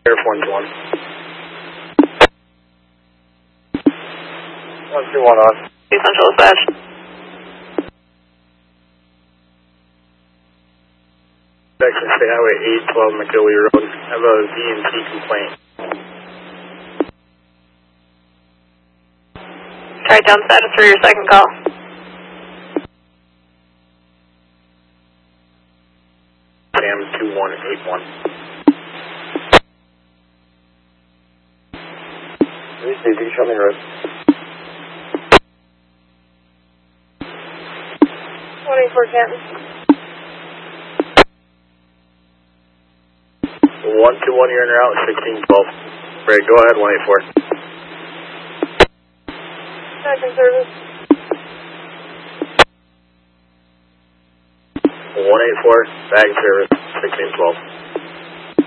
Airpoint's 1. 121 on. Central Dispatch. Section State Highway 812 McGilly Road. I have a VNC complaint. Try down status for your second call. Sam 2181. Easy, show me the road. 24 Canton. 121, you're in route, 1612. Great, go ahead, 184. Second service. 184, bag service, 1612.